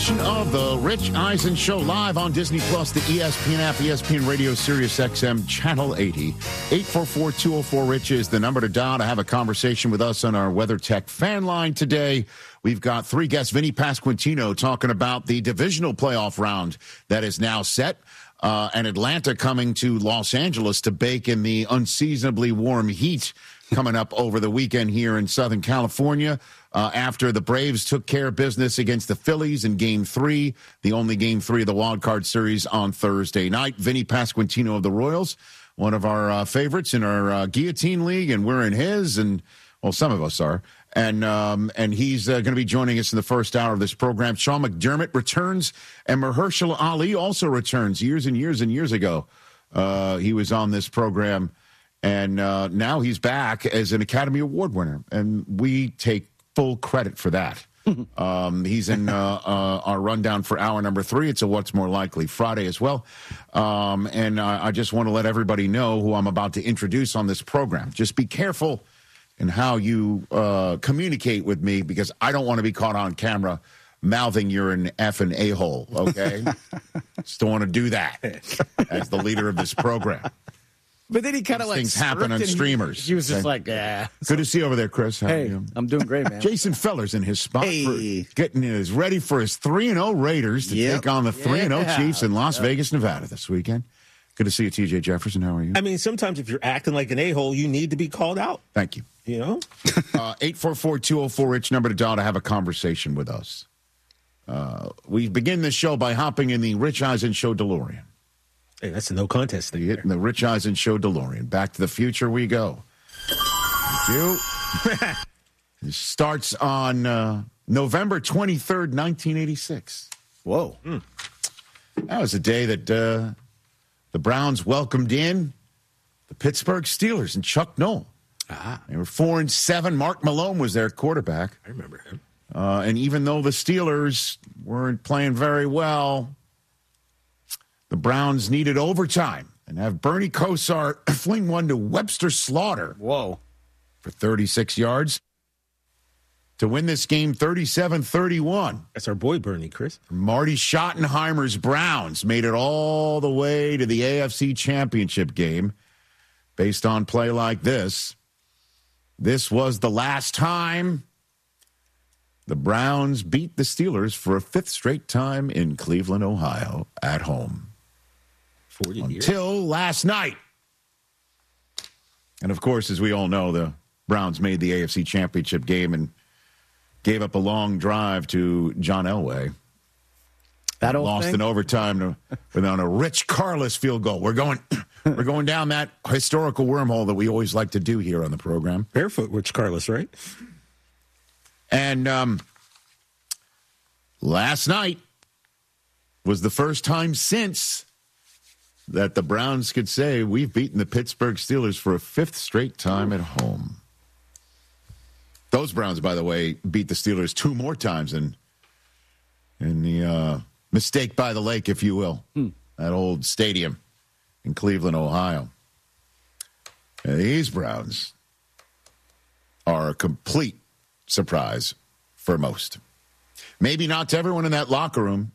edition of the Rich Eisen Show, live on Disney Plus, the ESPN app, ESPN Radio, Sirius XM, Channel 80. 844-204-RICH is the number to dial to have a conversation with us on our WeatherTech fan line today. We've got three guests, Vinny Pasquantino talking about the divisional playoff round that is now set, and Atlanta coming to Los Angeles to bake in the unseasonably warm heat coming up over the weekend here in Southern California. After the Braves took care of business against the Phillies in Game 3, the only Game 3 of the Wild Card Series on Thursday night. Vinny Pasquantino of the Royals, one of our favorites in our Guillotine League, and we're in his, and, well, some of us are. And he's going to be joining us in the first hour of this program. Sean McDermott returns, and Mahershala Ali also returns. Years and years and years ago, he was on this program, and now he's back as an Academy Award winner, and we take full credit for that. He's in our rundown for hour number 3. It's a What's More Likely Friday as well. And I just want to let everybody know who I'm about to introduce on this program. Just be careful in how you communicate with me, because I don't want to be caught on camera mouthing you're an effing a-hole, okay? Just don't want to do that as the leader of this program. But then he kind of like things happen on streamers. He was just like, yeah. Good to see you over there, Chris. How Hey, are you? I'm doing great, man. Jason Feller's in his spot Hey. for getting his ready for his 3-0 Raiders to take on the 3-0 Chiefs in Las Vegas, Nevada this weekend. Good to see you, TJ Jefferson. How are you? I mean, sometimes if you're acting like an a-hole, you need to be called out. Thank you. You know? 844-204-RICH, number to dial to have a conversation with us. We begin this show by hopping in the Rich Eisen Show DeLorean. Hey, that's a no contest thing. In the Rich Eisen Show DeLorean. Back to the future we go. Thank you. It starts on November 23rd, 1986. Whoa. That was a day that the Browns welcomed in the Pittsburgh Steelers and Chuck Noll. They were 4-7. Mark Malone was their quarterback. I remember him. And even though the Steelers weren't playing very well, the Browns needed overtime and have Bernie Kosar fling one to Webster Slaughter. Whoa. For 36 yards to win this game 37-31. That's our boy Bernie, Chris. Marty Schottenheimer's Browns made it all the way to the AFC Championship game based on play like this. This was the last time the Browns beat the Steelers for a 5th straight time in Cleveland, Ohio, at home. 40 years. Until last night. And, of course, as we all know, the Browns made the AFC Championship game and gave up a long drive to John Elway. That old Lost thing? in overtime on a Rich Karlis field goal. We're going down that historical wormhole that we always like to do here on the program. Barefoot Rich Karlis, right? And last night was the first time since that the Browns could say we've beaten the Pittsburgh Steelers for a 5th straight time at home. Those Browns, by the way, beat the Steelers 2 more times in the mistake by the lake, if you will, that old stadium in Cleveland, Ohio. And these Browns are a complete surprise for most. Maybe not to everyone in that locker room,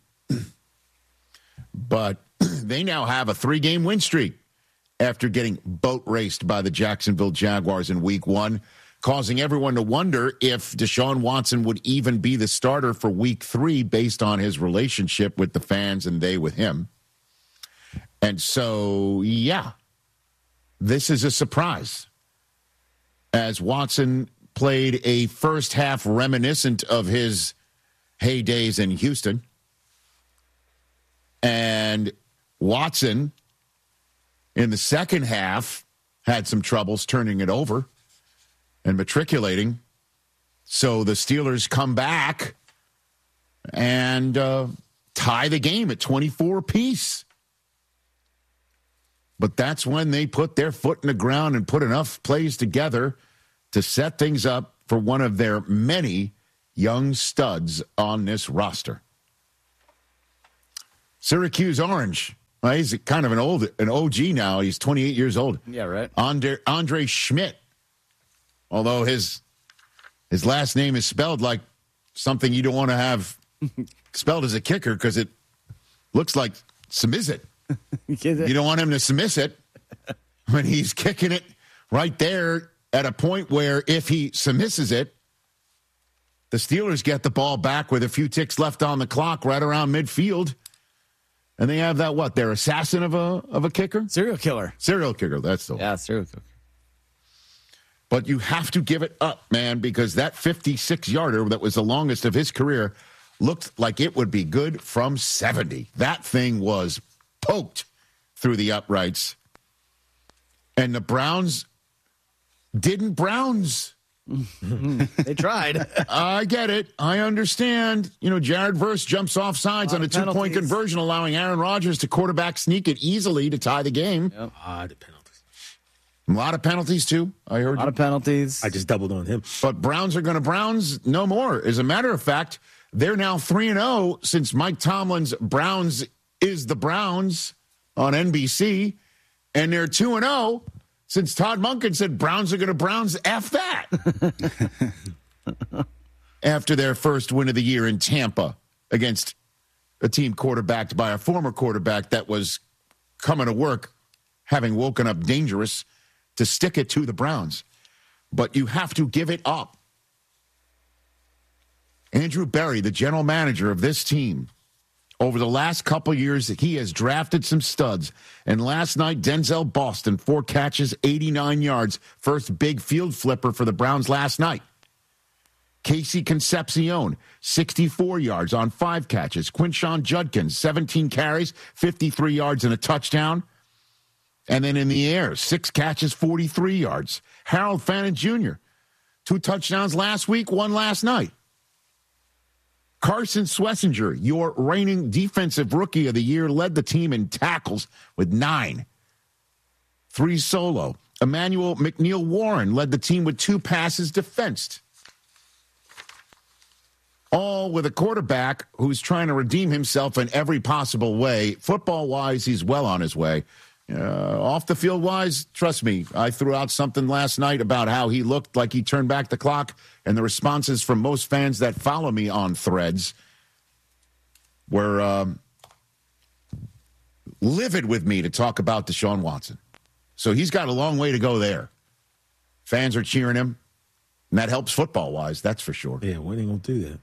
but they now have a 3-game win streak after getting boat raced by the Jacksonville Jaguars in Week 1, causing everyone to wonder if Deshaun Watson would even be the starter for Week 3 based on his relationship with the fans and they with him. And so, yeah, this is a surprise, as Watson played a first half reminiscent of his heydays in Houston. And Watson, in the second half, had some troubles turning it over and matriculating. So the Steelers come back and tie the game at 24 apiece. But that's when they put their foot in the ground and put enough plays together to set things up for one of their many young studs on this roster. Syracuse Orange. Well, he's kind of an OG now. He's 28 years old. Yeah, right. Andre Schmidt. Although his last name is spelled like something you don't want to have expelled as a kicker because it looks like submiss it. You don't want him to submiss it when he's kicking it right there at a point where if he submisses it, the Steelers get the ball back with a few ticks left on the clock right around midfield. And they have that, their assassin of a kicker? Serial killer. Serial kicker, that's the one. Yeah, serial killer. But you have to give it up, man, because that 56-yarder that was the longest of his career looked like it would be good from 70. That thing was poked through the uprights. And the Browns didn't Browns. They tried. I get it. I understand. Jared Verse jumps off sides on a two-point conversion, allowing Aaron Rodgers to quarterback sneak it easily to tie the game. Yep. The penalties. A lot of penalties, too. I heard a lot of penalties. I just doubled on him. But Browns are going to Browns no more. As a matter of fact, they're now 3-0 since Mike Tomlin's Browns is the Browns on NBC. And they're 2-0 since Todd Monken said Browns are going to Browns F that. After their first win of the year in Tampa against a team quarterbacked by a former quarterback that was coming to work, having woken up dangerous to stick it to the Browns. But you have to give it up. Andrew Berry, the general manager of this team, over the last couple years, he has drafted some studs. And last night, Denzel Boston, 4 catches, 89 yards. First big field flipper for the Browns last night. Casey Concepcion, 64 yards on 5 catches. Quinshon Judkins, 17 carries, 53 yards and a touchdown. And then in the air, 6 catches, 43 yards. Harold Fannin Jr., 2 touchdowns last week, 1 last night. Carson Schlesinger, your reigning defensive rookie of the year, led the team in tackles with 9. 3 solo. Emmanuel McNeil Warren led the team with 2 passes defensed. All with a quarterback who's trying to redeem himself in every possible way. Football-wise, he's well on his way. Off the field wise, trust me, I threw out something last night about how he looked like he turned back the clock, and the responses from most fans that follow me on Threads were livid with me to talk about Deshaun Watson. So he's got a long way to go there. Fans are cheering him, and that helps football wise, that's for sure. Yeah, when are they going to do that?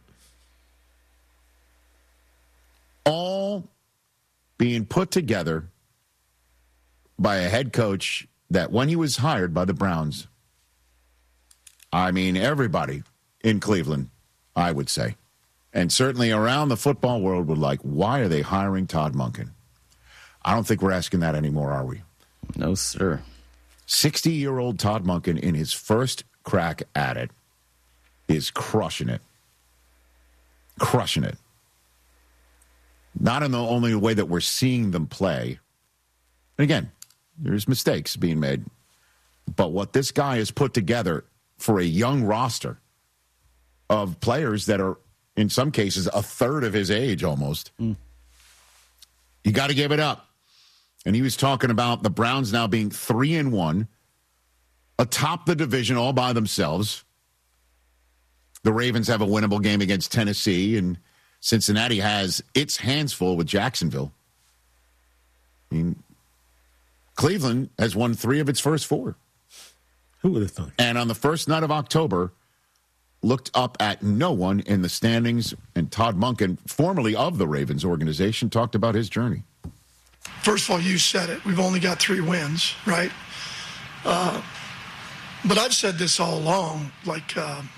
All being put together by a head coach that when he was hired by the Browns, I mean, everybody in Cleveland, I would say, and certainly around the football world would like, why are they hiring Todd Monken? I don't think we're asking that anymore, are we? No, sir. 60-year-old Todd Monken in his first crack at it is crushing it. Crushing it. Not in the only way that we're seeing them play. And again, there's mistakes being made. But what this guy has put together for a young roster of players that are, in some cases, a third of his age almost, you got to give it up. And he was talking about the Browns now being 3-1, atop the division all by themselves. The Ravens have a winnable game against Tennessee, and Cincinnati has its hands full with Jacksonville. I mean, Cleveland has won 3 of its first 4. Who would have thought? And on the first night of October, looked up at no one in the standings. And Todd Monken, formerly of the Ravens organization, talked about his journey. First of all, you said it. We've only got 3 wins, right? But I've said this all along. Like,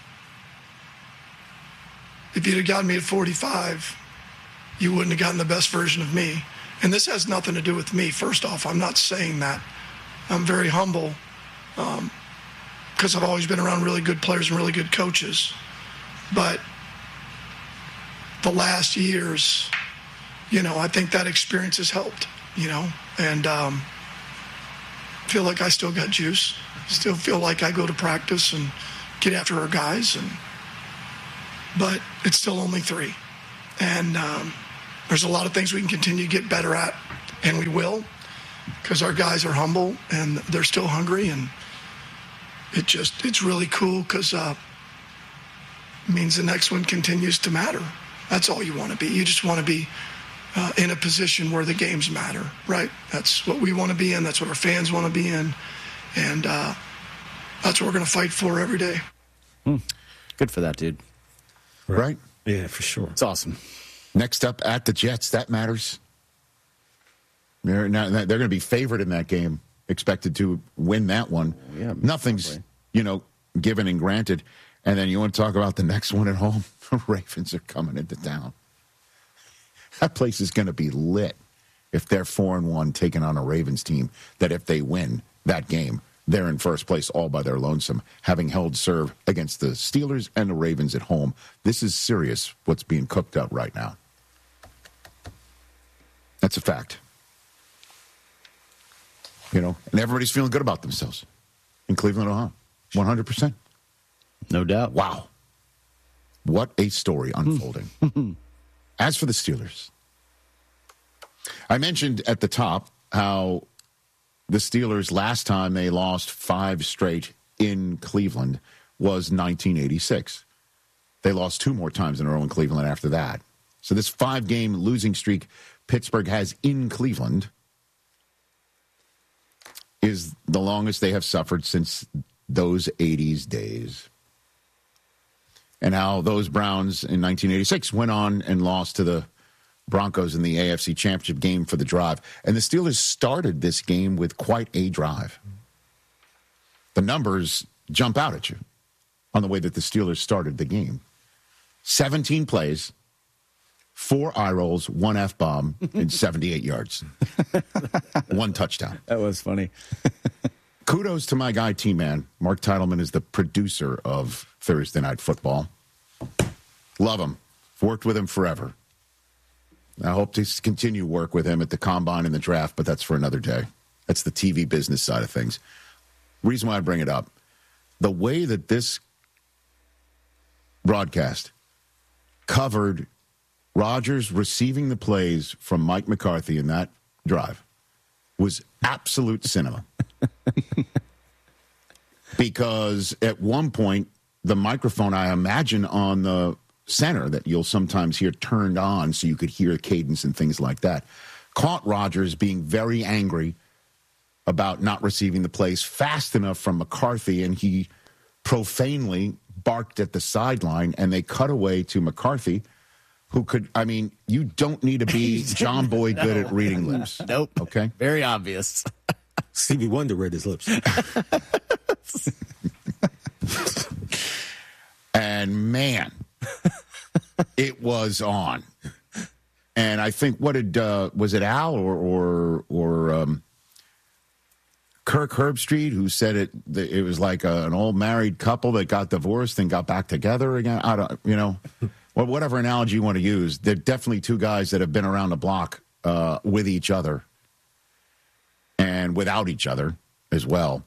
if you'd have gotten me at 45, you wouldn't have gotten the best version of me. And this has nothing to do with me. First off, I'm not saying that. I'm very humble because I've always been around really good players and really good coaches. But the last years, I think that experience has helped, and feel like I still got juice. Still feel like I go to practice and get after our guys. But it's still only 3. And there's a lot of things we can continue to get better at, and we will, because our guys are humble and they're still hungry, and it's really cool because it means the next one continues to matter. That's all you want to be. You just want to be in a position where the games matter, right? That's what we want to be in. That's what our fans want to be in. And that's what we're going to fight for every day. Good for that, dude. Right? Yeah, for sure. It's awesome. Next up at the Jets, that matters. They're going to be favored in that game, expected to win that one. Yeah, Nothing's, probably. given and granted. And then you want to talk about the next one at home? The Ravens are coming into town. That place is going to be lit if they're 4-1 taking on a Ravens team that if they win that game, they're in first place all by their lonesome, having held serve against the Steelers and the Ravens at home. This is serious what's being cooked up right now. That's a fact. And everybody's feeling good about themselves in Cleveland, Ohio. 100%. No doubt. Wow. What a story unfolding. As for the Steelers, I mentioned at the top how the Steelers, last time they lost 5 straight in Cleveland was 1986. They lost 2 more times in a row in Cleveland after that. So this 5-game losing streak Pittsburgh has in Cleveland is the longest they have suffered since those 80s days. And how those Browns in 1986 went on and lost to the Broncos in the AFC Championship game for the drive. And the Steelers started this game with quite a drive. The numbers jump out at you on the way that the Steelers started the game. 17 plays, 4 eye rolls, 1 F-bomb, and 78 yards. 1 touchdown. That was funny. Kudos to my guy, T-Man. Mark Titleman is the producer of Thursday Night Football. Love him. Worked with him forever. I hope to continue work with him at the Combine and the draft, but that's for another day. That's the TV business side of things. Reason why I bring it up, the way that this broadcast covered Rodgers receiving the plays from Mike McCarthy in that drive was absolute cinema. Because at one point, the microphone, I imagine, on the center that you'll sometimes hear turned on so you could hear cadence and things like that, caught Rodgers being very angry about not receiving the plays fast enough from McCarthy, and he profanely barked at the sideline, and they cut away to McCarthy, who could, you don't need to be John Boy good at reading lips. Nope. Okay? Very obvious. Stevie Wonder read his lips. And man, it was on. And I think was it Al or Kirk Herbstreit who said it was like an old married couple that got divorced and got back together again. I don't, well, whatever analogy you want to use. They're definitely 2 guys that have been around the block with each other and without each other as well.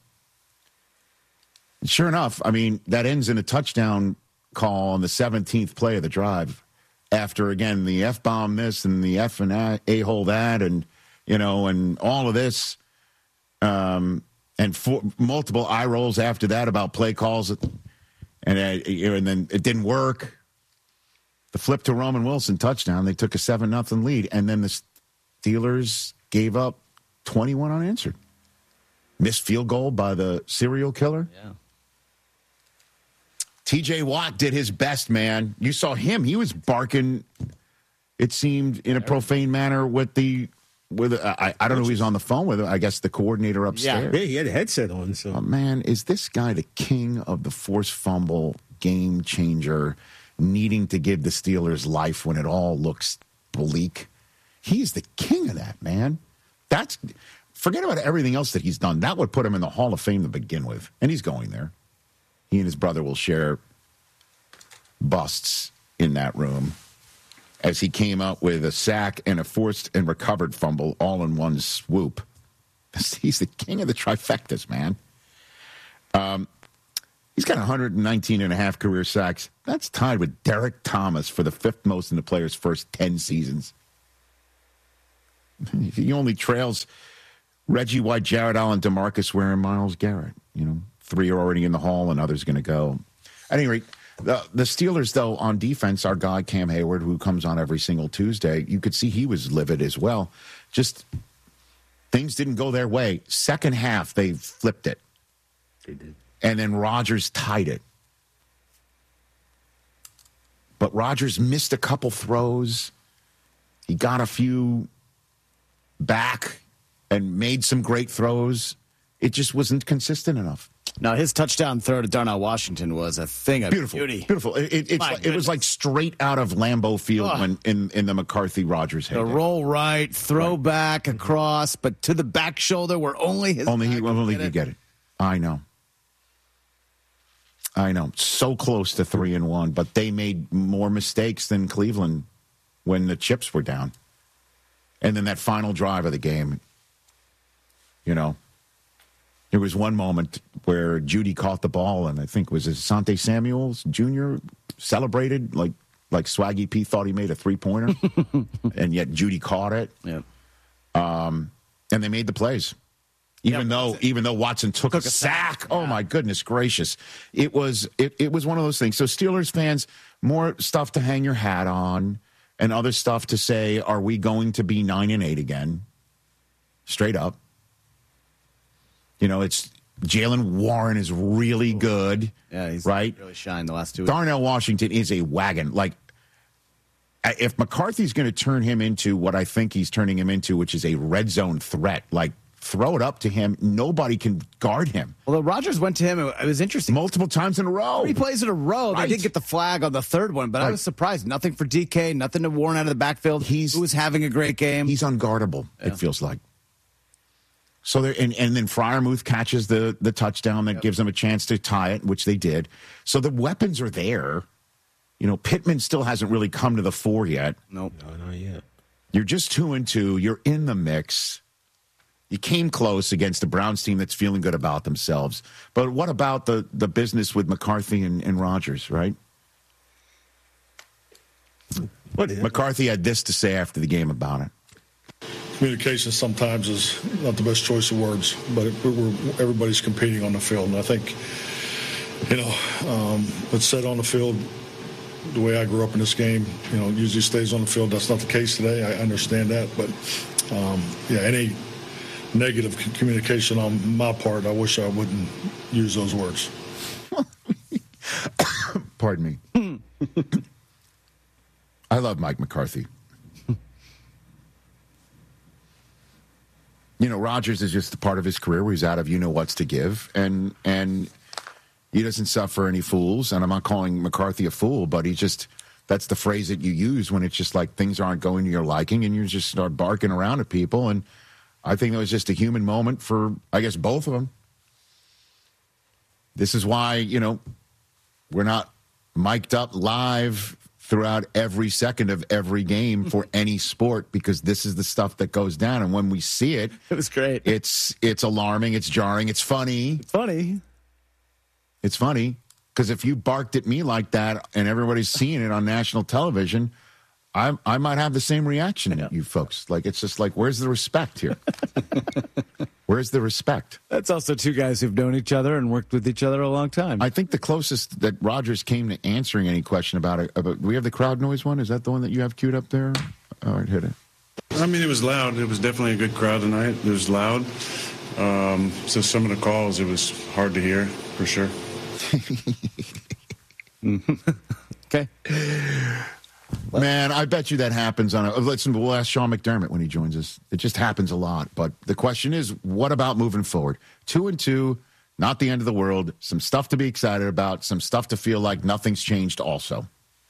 Sure enough, that ends in a touchdown call on the 17th play of the drive after, again, the F-bomb this and the F and A-hole that and, and all of this. And multiple eye rolls after that about play calls. And then it didn't work. The flip to Roman Wilson touchdown, they took a 7-0 lead. And then the Steelers gave up 21 unanswered. Missed field goal by the serial killer. Yeah. TJ Watt did his best, man. You saw him. He was barking, it seemed, in a profane manner with I don't know who he's on the phone with. I guess the coordinator upstairs. Yeah, he had a headset on. So, man, is this guy the king of the forced fumble, game changer, needing to give the Steelers life when it all looks bleak? He's the king of that, man. Forget about everything else that he's done. That would put him in the Hall of Fame to begin with. And he's going there. He and his brother will share busts in that room as he came out with a sack and a forced and recovered fumble all in one swoop. He's the king of the trifectas, man. He's got 119 and a half career sacks. That's tied with Derek Thomas for the 5th most in the player's first 10 seasons. He only trails Reggie White, Jared Allen, DeMarcus Ware, and Myles Garrett. 3 are already in the hall, and others going to go. At any rate, The Steelers, though, on defense, our guy Cam Hayward, who comes on every single Tuesday, you could see he was livid as well. Just things didn't go their way. Second half, they flipped it. They did. And then Rodgers tied it. But Rodgers missed a couple throws. He got a few back and made some great throws. It just wasn't consistent enough. Now, his touchdown throw to Darnell Washington was a thing of beauty. Beautiful. It was like straight out of Lambeau Field when in the McCarthy-Rodgers heyday. The roll right, throw back across, but to the back shoulder where only his he could get it. I know. So close to 3-1, but they made more mistakes than Cleveland when the chips were down. And then that final drive of the game, there was one moment where Judy caught the ball, and I think it was Asante Samuels Jr. celebrated like Swaggy P thought he made a 3-pointer, and yet Judy caught it. Yeah. And they made the plays. Even though Watson took a sack. Oh, my goodness gracious. It was one of those things. So Steelers fans, more stuff to hang your hat on and other stuff to say, are we going to be 9-8 again? Straight up. It's Jaylen Warren is really good. Yeah, he's right? really shined the last 2 weeks. Darnell Washington is a wagon. Like, if McCarthy's going to turn him into what I think he's turning him into, which is a red zone threat, like, throw it up to him. Nobody can guard him. Although Rodgers went to him, it was interesting. Multiple times in a row. 3 plays in a row. Right. They did get the flag on the third one, but I was surprised. Nothing for DK, nothing to Warren out of the backfield. Who was having a great game. He's unguardable, it feels like. So there, and then Freiermuth catches the touchdown that gives them a chance to tie it, which they did. So the weapons are there. Pittman still hasn't really come to the fore yet. Nope. No, not yet. You're just 2-2. You're in the mix. You came close against the Browns team that's feeling good about themselves. But what about the business with McCarthy and Rodgers, right? McCarthy had this to say after the game about it. Communication sometimes is not the best choice of words, but everybody's competing on the field. And I think, it's said on the field, the way I grew up in this game, usually stays on the field. That's not the case today. I understand that. But, any negative communication on my part, I wish I wouldn't use those words. Pardon me. I love Mike McCarthy. Rodgers is just a part of his career where he's out of what's to give, and he doesn't suffer any fools. And I'm not calling McCarthy a fool, but that's the phrase that you use when it's just like things aren't going to your liking, and you just start barking around at people. And I think it was just a human moment for, I guess, both of them. This is why, we're not mic'd up live throughout every second of every game for any sport, because this is the stuff that goes down. And when we see it, it was great. It's alarming. It's jarring. It's funny. It's funny because if you barked at me like that and everybody's seeing it on national television, I might have the same reaction at you folks. Like, it's just like, where's the respect here? Where's the respect? That's also two guys who've known each other and worked with each other a long time. I think the closest that Rodgers came to answering any question about it, do we have the crowd noise one? Is that the one that you have queued up there? All right, hit it. I mean, it was loud. It was definitely a good crowd tonight. It was loud. So some of the calls, it was hard to hear, for sure. Okay. Man, I bet you that happens on listen, we'll ask Sean McDermott when he joins us. It just happens a lot. But the question is, what about moving forward? 2-2, not the end of the world. Some stuff to be excited about. Some stuff to feel like nothing's changed also.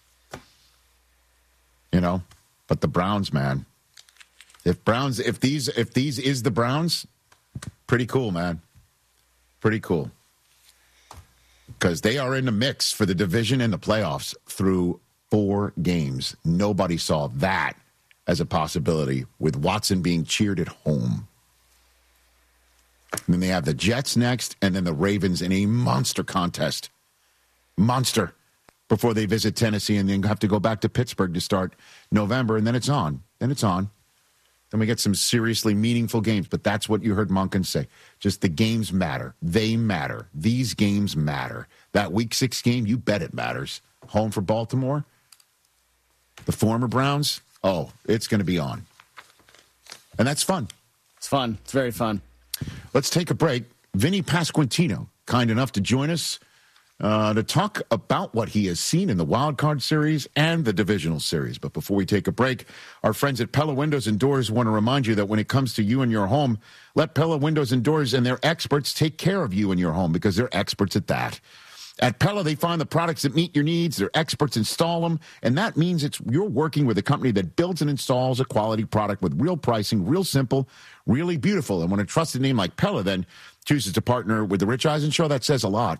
But the Browns, man. If these is the Browns, pretty cool, man. Pretty cool. Because they are in the mix for the division and the playoffs through 4 games. Nobody saw that as a possibility with Watson being cheered at home. And then they have the Jets next and then the Ravens in a monster contest. Monster. Before they visit Tennessee and then have to go back to Pittsburgh to start November. And then it's on. Then we get some seriously meaningful games. But that's what you heard Monken say. Just the games matter. They matter. These games matter. That Week 6 game, you bet it matters. Home for Baltimore. The former Browns. Oh, it's going to be on. And that's fun. It's fun. It's very fun. Let's take a break. Vinny Pasquantino, kind enough to join us to talk about what he has seen in the Wild Card Series and the Divisional Series. But before we take a break, our friends at Pella Windows and Doors want to remind you that when it comes to you and your home, let Pella Windows and Doors and their experts take care of you and your home, because they're experts at that. At Pella, they find the products that meet your needs. Their experts install them, and that means you're working with a company that builds and installs a quality product with real pricing, real simple, really beautiful. And when a trusted name like Pella then chooses to partner with the Rich Eisen Show, that says a lot.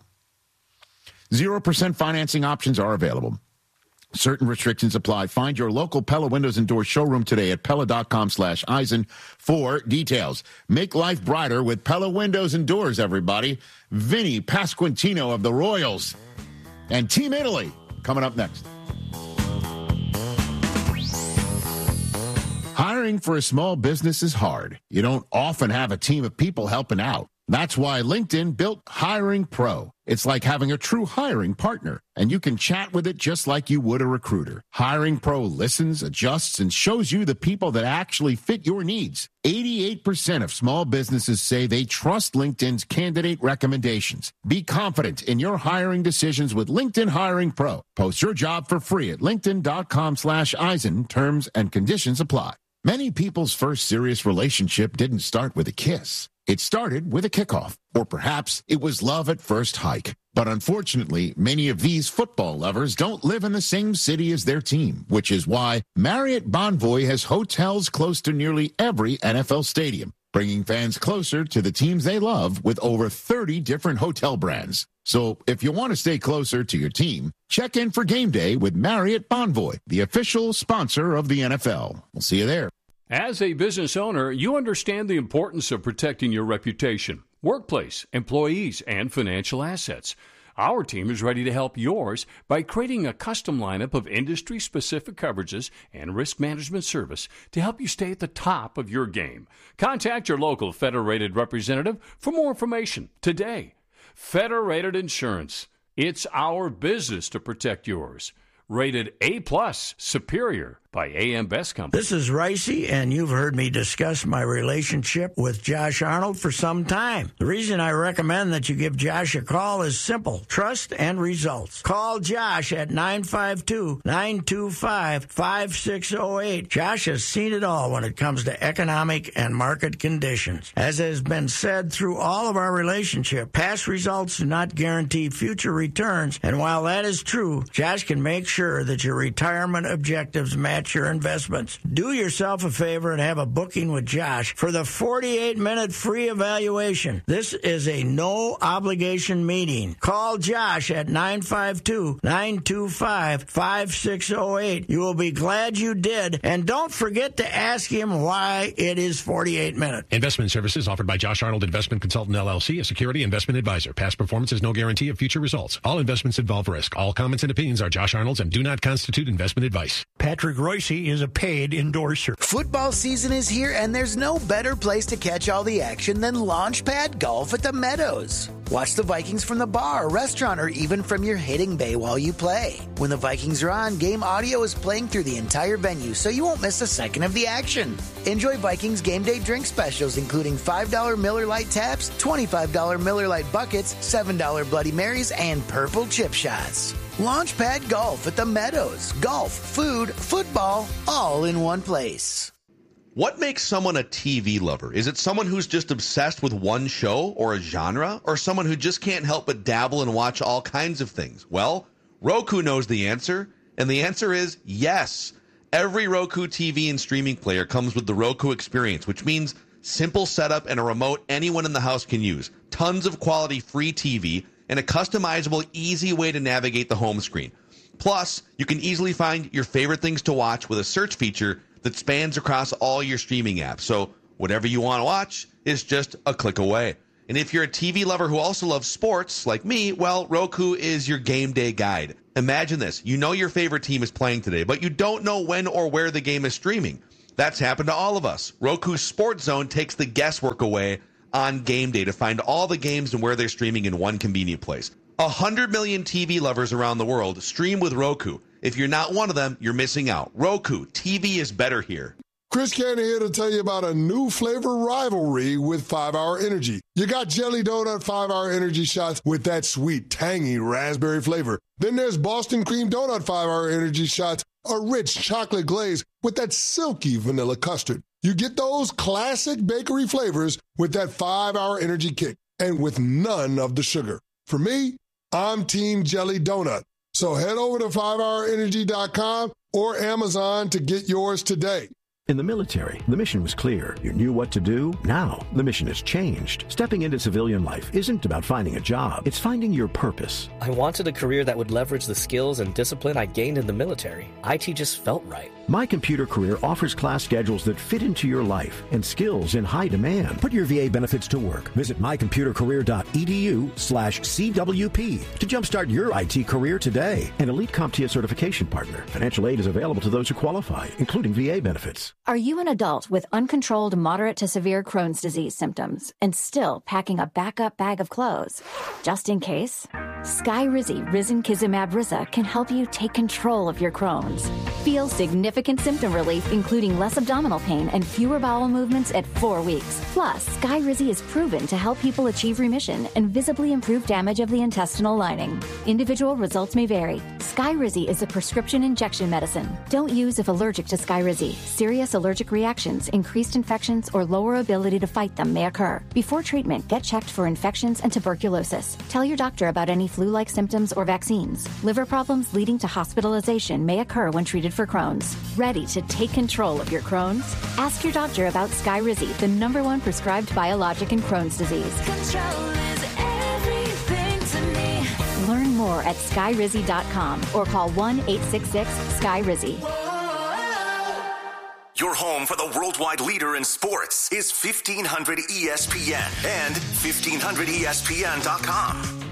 0% financing options are available. Certain restrictions apply. Find your local Pella Windows and Doors showroom today at Pella.com/Eisen for details. Make life brighter with Pella Windows and Doors, everybody. Vinny Pasquantino of the Royals and Team Italy coming up next. Hiring for a small business is hard. You don't often have a team of people helping out. That's why LinkedIn built Hiring Pro. It's like having a true hiring partner, and you can chat with it just like you would a recruiter. Hiring Pro listens, adjusts, and shows you the people that actually fit your needs. 88% of small businesses say they trust LinkedIn's candidate recommendations. Be confident in your hiring decisions with LinkedIn Hiring Pro. Post your job for free at linkedin.com/Eisen. Terms and conditions apply. Many people's first serious relationship didn't start with a kiss. It started with a kickoff, or perhaps it was love at first hike. But unfortunately, many of these football lovers don't live in the same city as their team, which is why Marriott Bonvoy has hotels close to nearly every NFL stadium, bringing fans closer to the teams they love with over 30 different hotel brands. So if you want to stay closer to your team, check in for game day with Marriott Bonvoy, the official sponsor of the NFL. We'll see you there. As a business owner, you understand the importance of protecting your reputation, workplace, employees, and financial assets. Our team is ready to help yours by creating a custom lineup of industry-specific coverages and risk management service to help you stay at the top of your game. Contact your local Federated representative for more information today. Federated Insurance. It's our business to protect yours. Rated A+, superior by AM Best Company. This is Ricey, and you've heard me discuss my relationship with Josh Arnold for some time. The reason I recommend that you give Josh a call is simple: trust and results. Call Josh at 952-925-5608. Josh has seen it all when it comes to economic and market conditions. As has been said through all of our relationship, past results do not guarantee future returns, and while that is true, Josh can make sure that your retirement objectives match your investments. Do yourself a favor and have a booking with Josh for the 48-minute free evaluation. This is a no-obligation meeting. Call Josh at 952-925-5608. You will be glad you did, and don't forget to ask him why it is 48 minutes. Investment services offered by Josh Arnold Investment Consultant, LLC, a security investment advisor. Past performance is no guarantee of future results. All investments involve risk. All comments and opinions are Josh Arnold's and do not constitute investment advice. Patrick Royce is a paid endorser. Football season is here, and there's no better place to catch all the action than Launchpad Golf at the Meadows. Watch the Vikings from the bar, restaurant, or even from your hitting bay while you play. When the Vikings are on, game audio is playing through the entire venue, so you won't miss a second of the action. Enjoy Vikings game day drink specials, including $5 Miller Lite taps, $25 Miller Lite buckets, $7 Bloody Marys, and purple chip shots. Launchpad Golf at the Meadows. Golf, food, football, all in one place. What makes someone a TV lover? Is it someone who's just obsessed with one show or a genre? Or someone who just can't help but dabble and watch all kinds of things? Well, Roku knows the answer, and the answer is yes. Every Roku TV and streaming player comes with the Roku experience, which means simple setup and a remote anyone in the house can use, tons of quality free TV, and a customizable, easy way to navigate the home screen. Plus, you can easily find your favorite things to watch with a search feature that spans across all your streaming apps. So whatever you want to watch is just a click away. And if you're a TV lover who also loves sports, like me, well, Roku is your game day guide. Imagine this. You know your favorite team is playing today, but you don't know when or where the game is streaming. That's happened to all of us. Roku's Sports Zone takes the guesswork away on game day to find all the games and where they're streaming in one convenient place. 100 million TV lovers around the world stream with Roku. If you're not one of them, you're missing out. Roku, TV is better here. Chris Cannon here to tell you about a new flavor rivalry with 5-Hour Energy. You got Jelly Donut 5-Hour Energy shots with that sweet, tangy raspberry flavor. Then there's Boston Cream Donut 5-Hour Energy shots, a rich chocolate glaze with that silky vanilla custard. You get those classic bakery flavors with that 5-Hour Energy kick and with none of the sugar. For me, I'm Team Jelly Donut. So head over to 5hourenergy.com or Amazon to get yours today. In the military, the mission was clear. You knew what to do. Now, the mission has changed. Stepping into civilian life isn't about finding a job. It's finding your purpose. I wanted a career that would leverage the skills and discipline I gained in the military. IT just felt right. My Computer Career offers class schedules that fit into your life and skills in high demand. Put your VA benefits to work. Visit mycomputercareer.edu/CWP to jumpstart your IT career today. An elite CompTIA certification partner. Financial aid is available to those who qualify, including VA benefits. Are you an adult with uncontrolled moderate to severe Crohn's disease symptoms and still packing a backup bag of clothes? Just in case, Skyrizi Risankizumab Riza can help you take control of your Crohn's. Feel significant symptom relief, including less abdominal pain and fewer bowel movements at 4 weeks. Plus, Skyrizi is proven to help people achieve remission and visibly improve damage of the intestinal lining. Individual results may vary. Skyrizi is a prescription injection medicine. Don't use if allergic to Skyrizi. Serious allergic reactions, increased infections, or lower ability to fight them may occur. Before treatment, get checked for infections and tuberculosis. Tell your doctor about any flu-like symptoms or vaccines. Liver problems leading to hospitalization may occur when treated for Crohn's. Ready to take control of your Crohn's? Ask your doctor about Skyrizi, the #1 prescribed biologic in Crohn's disease. Control is everything to me. Learn more at Skyrizi.com or call 1-866-SKYRIZI. Your home for the worldwide leader in sports is 1500 ESPN and 1500ESPN.com.